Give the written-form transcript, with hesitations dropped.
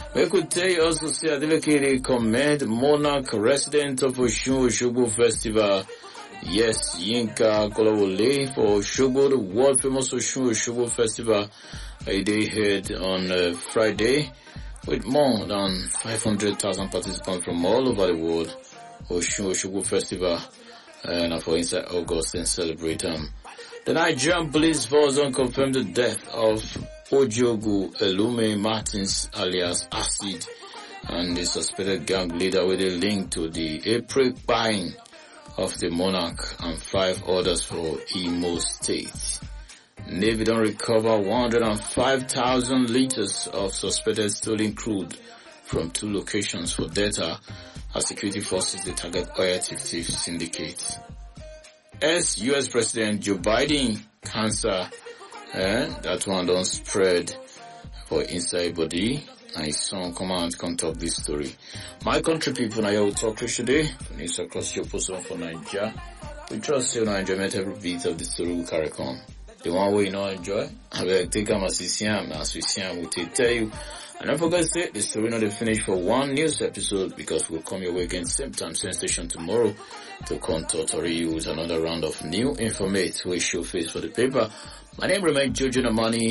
We could tell you also say Adeleke commend Monarch resident of Osun Osogbo Festival. Yes, Yinka Kolawole for Osogbo, the world famous Osun Osogbo Festival. They held on Friday with more than 500,000 participants from all over the world. Osun Osogbo Festival and for inside August and celebrate The Nigerian police force confirmed the death of Ojogu Elume Martins alias Acid and the suspected gang leader with a link to the April buying of the Monarch and 5 others for Imo State. Navy don't recover 105,000 liters of suspected stolen crude from 2 locations for data as security forces they target oil thief syndicates. US President Joe Biden cancer that one don't spread for inside body and his son come out and talk this story. My country people, now will talk today for news across your post for Nigeria. We trust you enjoyment every bit of the story we carry on. The one way you not enjoy, I will take them as we see them, will tell you. And don't forget to say the story not finished for one news episode because we'll come your way again same time, same station tomorrow to come to use another round of new information we show face for the paper. My name remains Jojo Namani.